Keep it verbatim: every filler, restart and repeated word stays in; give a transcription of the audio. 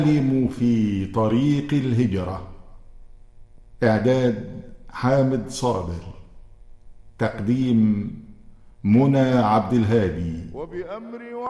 المعلم في طريق الهجرة. إعداد حامد صابر. تقديم منى عبد الهادي. وبأمر